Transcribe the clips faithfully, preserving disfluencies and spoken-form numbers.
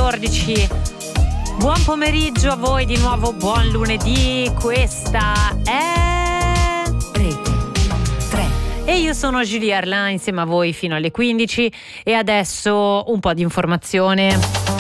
quattordici. Buon pomeriggio a voi di nuovo, buon lunedì. Questa è Rete tre e io sono Julie Arlin insieme a voi fino alle quindici. E adesso un po' di informazione.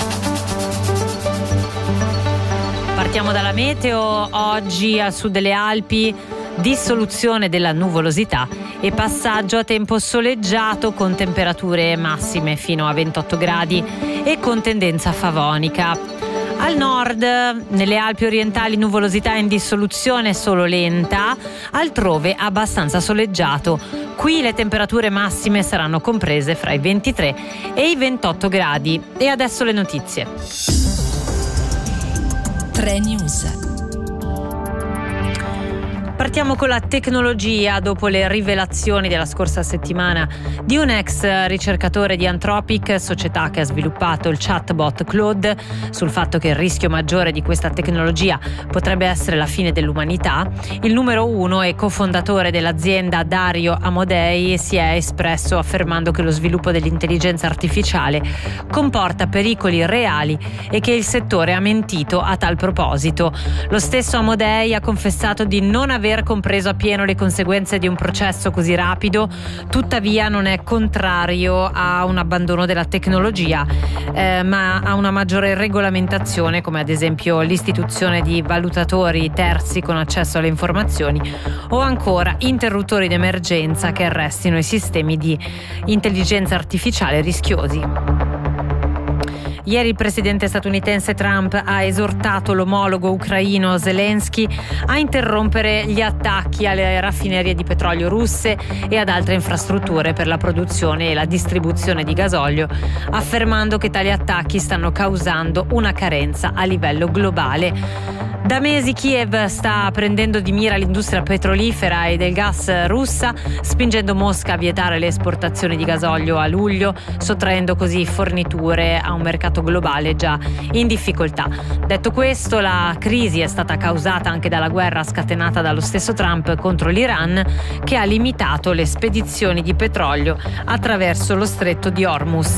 Partiamo dalla meteo. Oggi al sud delle Alpi dissoluzione della nuvolosità e passaggio a tempo soleggiato con temperature massime fino a ventotto gradi e con tendenza favonica. Al nord, nelle Alpi orientali, nuvolosità in dissoluzione solo lenta, altrove abbastanza soleggiato. Qui le temperature massime saranno comprese fra i ventitré e i ventotto gradi. E adesso le notizie. tre News. Partiamo con la tecnologia dopo le rivelazioni della scorsa settimana di un ex ricercatore di Anthropic, società che ha sviluppato il chatbot Claude, sul fatto che il rischio maggiore di questa tecnologia potrebbe essere la fine dell'umanità. Il numero uno e cofondatore dell'azienda, Dario Amodei, si è espresso affermando che lo sviluppo dell'intelligenza artificiale comporta pericoli reali e che il settore ha mentito a tal proposito. Lo stesso Amodei ha confessato di non aver compreso appieno le conseguenze di un processo così rapido, tuttavia non è contrario a un abbandono della tecnologia, eh, ma a una maggiore regolamentazione, come ad esempio l'istituzione di valutatori terzi con accesso alle informazioni o ancora interruttori d'emergenza che arrestino i sistemi di intelligenza artificiale rischiosi. Ieri il presidente statunitense Trump ha esortato l'omologo ucraino Zelensky a interrompere gli attacchi alle raffinerie di petrolio russe e ad altre infrastrutture per la produzione e la distribuzione di gasolio, affermando che tali attacchi stanno causando una carenza a livello globale. Da mesi Kiev sta prendendo di mira l'industria petrolifera e del gas russa, spingendo Mosca a vietare le esportazioni di gasolio a luglio, sottraendo così forniture a un mercato globale già in difficoltà. Detto questo, la crisi è stata causata anche dalla guerra scatenata dallo stesso Trump contro l'Iran, che ha limitato le spedizioni di petrolio attraverso lo stretto di Hormuz.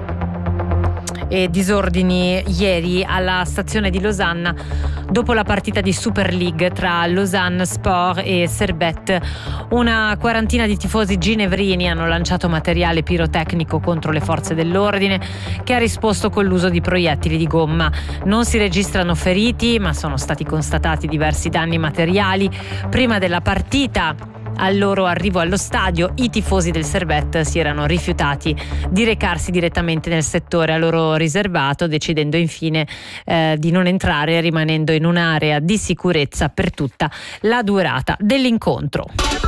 E disordini ieri alla stazione di Losanna dopo la partita di Super League tra Lausanne Sport e Servette. Una quarantina di tifosi ginevrini hanno lanciato materiale pirotecnico contro le forze dell'ordine, che ha risposto con l'uso di proiettili di gomma. Non si registrano feriti, ma sono stati constatati diversi danni materiali. Prima della partita, al loro arrivo allo stadio, i tifosi del Servette si erano rifiutati di recarsi direttamente nel settore a loro riservato, decidendo infine eh, di non entrare, rimanendo in un'area di sicurezza per tutta la durata dell'incontro.